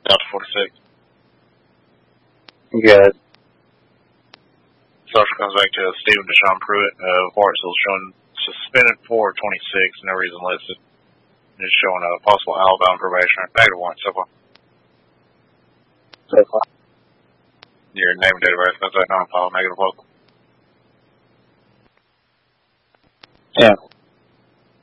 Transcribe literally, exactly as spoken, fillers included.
Delta forty-six. Good. Social comes back to Stephen Deshaun Pruitt of Hartsville, showing suspended for twenty-six, no reason listed. Just showing a possible outbound probation. Negative one, so far. So far. Your name and date of birth, that's that non-file, negative local. Yeah.